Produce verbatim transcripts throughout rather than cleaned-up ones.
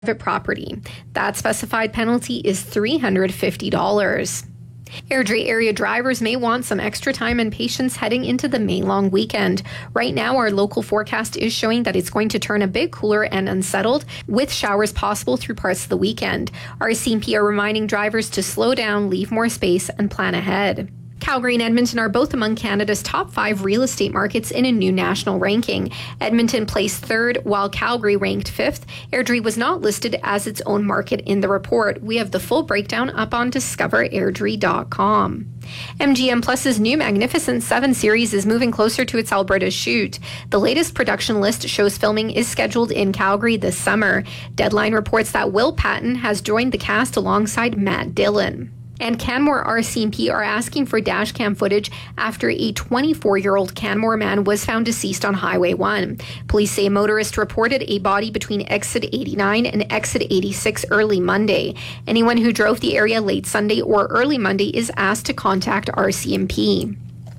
private property. That specified penalty is three hundred fifty dollars. Airdrie area drivers may want some extra time and patience heading into the May long weekend. Right now, our local forecast is showing that it's going to turn a bit cooler and unsettled, with showers possible through parts of the weekend. R C M P are reminding drivers to slow down, leave more space, and plan ahead. Calgary and Edmonton are both among Canada's top five real estate markets in a new national ranking. Edmonton placed third, while Calgary ranked fifth. Airdrie was not listed as its own market in the report. We have the full breakdown up on discover airdrie dot com. M G M Plus's new Magnificent Seven series is moving closer to its Alberta shoot. The latest production list shows filming is scheduled in Calgary this summer. Deadline reports that Will Patton has joined the cast alongside Matt Dillon. And Canmore R C M P are asking for dashcam footage after a twenty-four-year-old Canmore man was found deceased on Highway one. Police say a motorist reported a body between exit eighty-nine and exit eighty-six early Monday. Anyone who drove the area late Sunday or early Monday is asked to contact R C M P.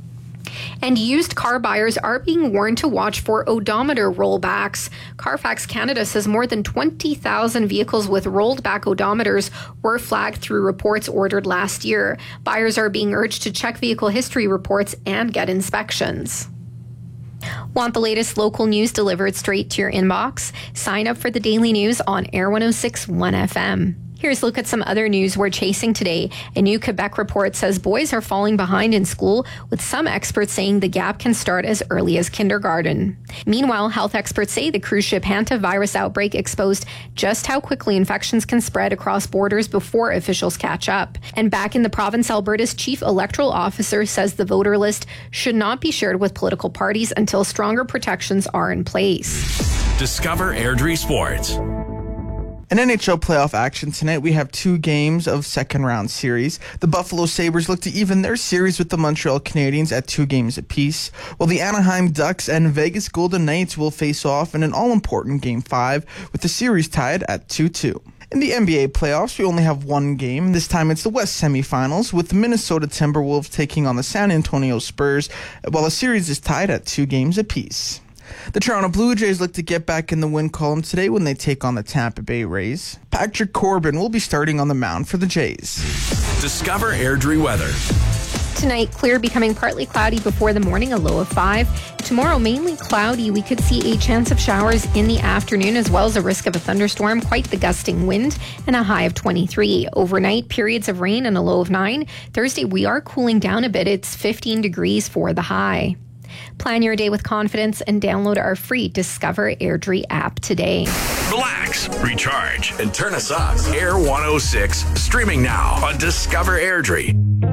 And used car buyers are being warned to watch for odometer rollbacks. Carfax Canada says more than twenty thousand vehicles with rolled back odometers were flagged through reports ordered last year. Buyers are being urged to check vehicle history reports and get inspections. Want the latest local news delivered straight to your inbox? Sign up for the daily news on Air one oh six point one F M. Here's a look at some other news we're chasing today. A new Quebec report says boys are falling behind in school, with some experts saying the gap can start as early as kindergarten. Meanwhile, health experts say the cruise ship hantavirus outbreak exposed just how quickly infections can spread across borders before officials catch up. And back in the province, Alberta's chief electoral officer says the voter list should not be shared with political parties until stronger protections are in place. Discover Airdrie Sports. In N H L playoff action tonight, we have two games of second-round series. The Buffalo Sabres look to even their series with the Montreal Canadiens at two games apiece, while the Anaheim Ducks and Vegas Golden Knights will face off in an all-important Game five, with the series tied at two two. In the N B A playoffs, we only have one game. This time it's the West semifinals, with the Minnesota Timberwolves taking on the San Antonio Spurs, while the series is tied at two games apiece. The Toronto Blue Jays look to get back in the win column today when they take on the Tampa Bay Rays. Patrick Corbin will be starting on the mound for the Jays. Discover Airdrie weather. Tonight, clear, becoming partly cloudy before the morning, a low of five. Tomorrow, mainly cloudy. We could see a chance of showers in the afternoon, as well as a risk of a thunderstorm, quite the gusting wind, and a high of twenty-three. Overnight, periods of rain and a low of nine. Thursday, we are cooling down a bit. It's fifteen degrees for the high. Plan your day with confidence and download our free Discover Airdrie app today. Relax, recharge, and turn us up. Air one oh six, streaming now on Discover Airdrie.